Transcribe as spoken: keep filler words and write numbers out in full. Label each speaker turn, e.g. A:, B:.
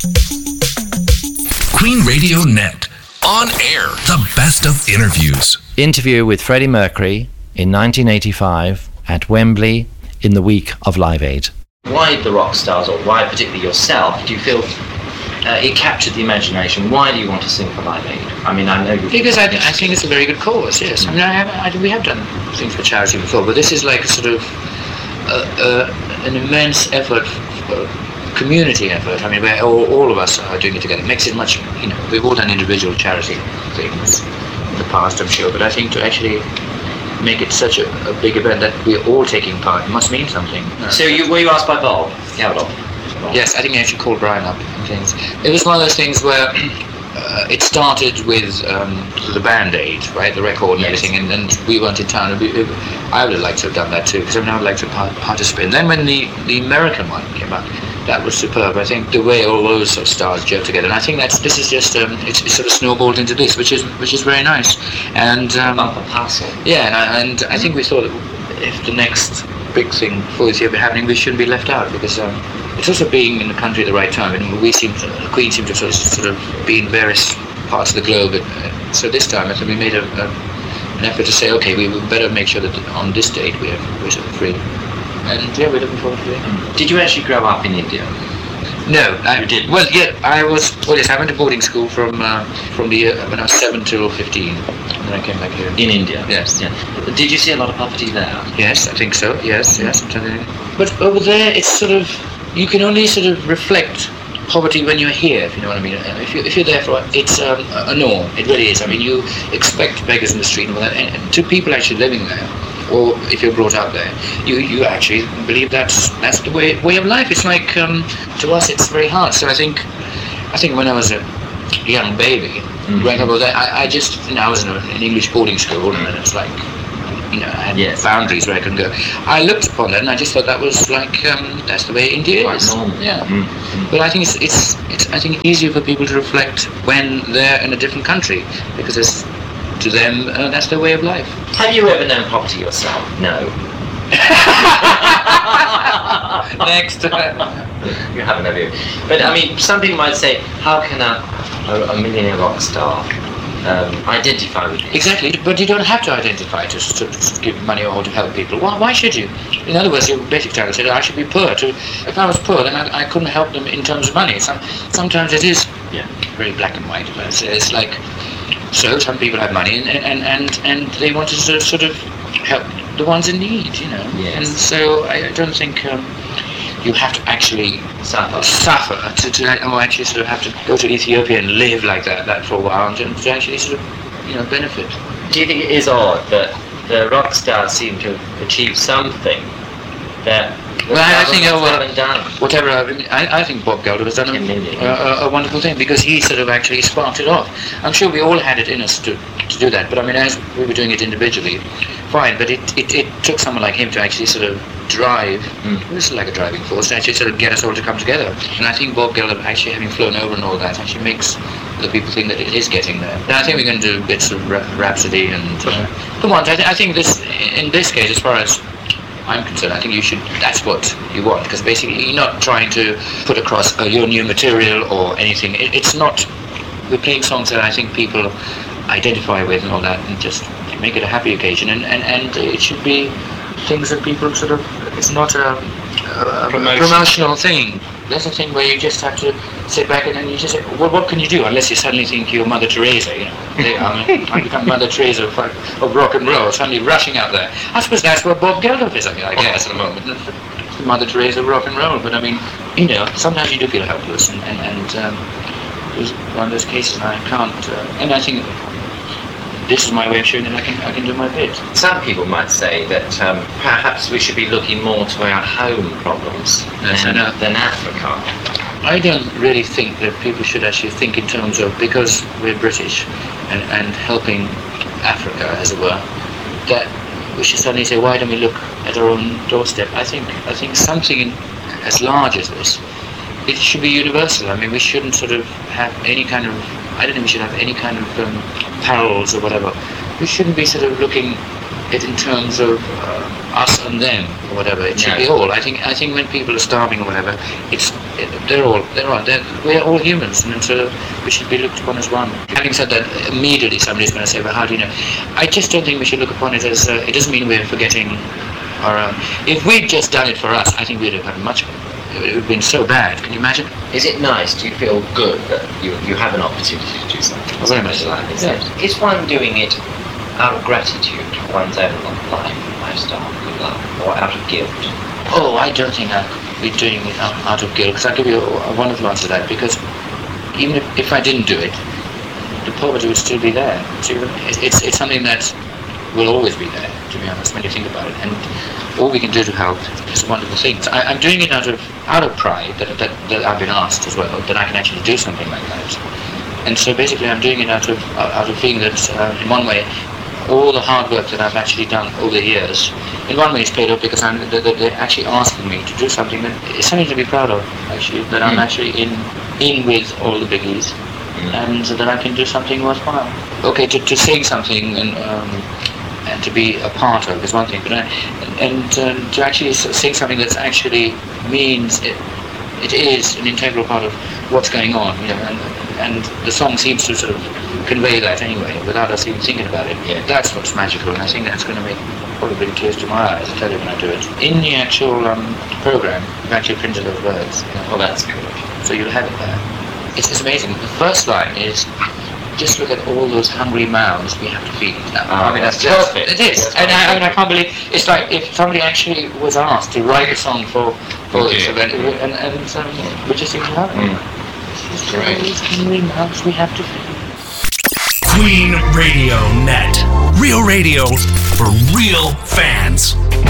A: Queen Radio Net. On air, the best of interviews.
B: Interview with Freddie Mercury in nineteen eighty-five at Wembley in the week of Live Aid.
C: Why the rock stars, or why particularly yourself, do you feel uh, it captured the imagination? Why do you want to sing for Live Aid? I mean, I know you...
D: Because I, I think it's a very good cause, yes. I mean, I have, I, we have done things for charity before, but this is like a sort of uh, uh, an immense effort, uh, community effort. I mean, where all, all of us are doing it together. It makes it much, you know, we've all done individual charity things in the past, I'm sure, but I think to actually make it such a, a big event that we're all taking part must mean something.
C: So you were you asked by Bob Geldof?
D: Yes, I think I actually called Brian up and things. It was one of those things where uh, it started with um, the Band-Aid, right, the record and
C: Yes.
D: everything, and, and we weren't in town. We, it, I would have liked to have done that too, because I mean, I would like to par- participate. And then when the, the American one came out, that was superb. I think the way all those sort of stars gel together, and I think that's this is just um, it's, it's sort of snowballed into this, which is which is very nice. And um,
C: Bumper parcel.
D: yeah, and I, and I think we thought that if the next big thing for this year be happening, we shouldn't be left out, because um, it's also being in the country at the right time. And we seem to, the Queen seemed to sort of, sort of be in various parts of the globe. And, uh, so this time, I think we made a, a, an effort to say, okay, we would better make sure that on this date we have we're sort of free. And yeah, we're looking forward to it.
C: Did you actually grow up in India?
D: No, I
C: You didn't?
D: Well, yeah, I was. Well, yes, I went to boarding school from uh, from the year when I was seven till fifteen, and then I came back here.
C: In India?
D: Yes.
C: Yeah. Did you see a lot of poverty there?
D: Yes, I think so. Yes, yes. I'm telling you. But over there, it's sort of you can only sort of reflect poverty when you're here, if you know what I mean. If you if you're there for a- it's um, a norm. It really is. I mean, you expect beggars in the street and all that, and, and to people actually living there, or if you're brought up there, you you actually believe that's that's the way way of life. It's like um, to us, it's very hard. So I think I think when I was a young baby,
C: Mm-hmm.
D: growing up over there, I, I just you know I was in a, an English boarding school, and it's like you know I had
C: Yes.
D: boundaries where I couldn't go. I looked upon that, and I just thought that was like um, that's the way India
C: Quite
D: is.
C: normal.
D: Yeah.
C: Mm-hmm.
D: But I think it's, it's it's I think easier for people to reflect when they're in a different country, because it's to them uh, that's their way of life.
C: Have you ever known poverty yourself? No.
D: Next.
C: You haven't, have you? But I mean, some people might say, how can a, a, a millionaire rock star um, identify with this?
D: Exactly, but you don't have to identify to, to, to give money or to help people. Why, why should you? In other words, your basic target said, I should be poor. To, if I was poor, then I, I couldn't help them in terms of money. Some, sometimes it is
C: Yeah.
D: very black and white. But it's, it's like, so some people have money and, and, and, and they want to sort of, sort of help the ones in need, you know.
C: Yes.
D: And so I, I don't think um, you have to actually
C: Suffer.
D: suffer to, to or actually sort of have to go to Ethiopia and live like that, that for a while and to actually sort of, you know, benefit.
C: Do you think it is odd that the rock stars seem to achieve something that the
D: Well, I- I
C: stars
D: think, oh, well,
C: haven't done?
D: Whatever, I, mean, I, I think Bob Geldof has done a,
C: A million.
D: a, a, a wonderful thing, because he sort of actually sparked it off. I'm sure we all had it in us to, to do that, but I mean, as we were doing it individually, fine, but it, it, it took someone like him to actually sort of drive,
C: Mm.
D: this is like a driving force, to actually sort of get us all to come together. And I think Bob Geldof actually having flown over and all that actually makes the people think that it is getting there. And I think we're going to do bits of Ra- Rhapsody and uh, come on, I, th- I think this, in this case, as far as I'm concerned, I think you should, that's what you want, because basically you're not trying to put across uh, your new material or anything. It, it's not, we're playing songs that I think people identify with and all that, and just make it a happy occasion, and, and, and it should be things that people sort of, it's not a, a, a
C: Promotion.
D: promotional thing. That's a thing where you just have to sit back and then you just say, well, what can you do, unless you suddenly think you're Mother Teresa, you know. They, I mean, I become Mother Teresa of, of rock and roll, suddenly rushing out there. I suppose that's what Bob Geldof is, I mean, I guess, at the moment. The Mother Teresa of rock and roll. But I mean, you know, sometimes you do feel helpless, and, and, and um, it was one of those cases, and I can't, uh, and I think this is my way of showing that I can, I can do my bit.
C: Some people might say that um, perhaps we should be looking more to our home problems
D: Yes,
C: than,
D: I know.
C: than Africa.
D: I don't really think that people should actually think in terms of, because we're British and, and helping Africa, as it were, that we should suddenly say, why don't we look at our own doorstep? I think I think something in, as large as this, it should be universal. I mean, we shouldn't sort of have any kind of, I don't think we should have any kind of um, parallels or whatever. We shouldn't be sort of looking it in terms of uh, us and them or whatever. It should
C: No.
D: be all. I think I think when people are starving or whatever, it's it, they're all they're all they're, we're all humans, and so we should be looked upon as one. Having said that, immediately somebody's going to say, "Well, how do you know?" I just don't think we should look upon it as. Uh, it doesn't mean we're forgetting our own. If we'd just done it for us, I think we'd have had much. It would have been so bad. Can you imagine?
C: Is it nice? Do you feel good that you, you have an opportunity to do something?
D: Oh, very much so.
C: like this?
D: Yeah.
C: Is one doing it out of gratitude for one's own life, lifestyle, good luck, or out of guilt?
D: Oh, I don't think I'd be doing it out, out of guilt, because I'll give you a, a wonderful answer to that, because even if, if I didn't do it, the poverty would still be there. So it, it's, it's something that will always be there, to be honest, when you think about it. And all we can do to help is wonderful things. I, I'm doing it out of out of pride that, that, that I've been asked as well, that I can actually do something like that. And so basically I'm doing it out of out of feeling that, uh, in one way, all the hard work that I've actually done over the years, in one way it's paid off because I'm, they're, they're actually asking me to do something that is something to be proud of, actually, that I'm actually in in with all the biggies, and that I can do something worthwhile. Okay, to, to sing something and um, and to be a part of is one thing, but I, and um, to actually sing something that actually means it, it is an integral part of what's going on, you know, and, and the song seems to sort of convey that anyway, without us even thinking about it.
C: Yeah.
D: That's what's magical, and I think that's going to make probably tears to my eyes, I tell you when I do it. In the actual um, program, I've actually printed those words. You know,
C: Well, that's good.
D: so you'll have it there. It's, it's amazing. The first line is, just look at all those hungry mouths we have to feed. Now,
C: Oh,
D: I mean, that's
C: that's
D: just,
C: perfect.
D: it is.
C: That's
D: And I, I mean, I
C: perfect.
D: can't believe, it's like if somebody actually was asked to write a song for, for this
C: Yeah.
D: event, and, and um, we just seem to have it.
C: Mm.
D: Just look at all those hungry mouths we have to feed.
A: Queen Radio Net. Real radio for real fans.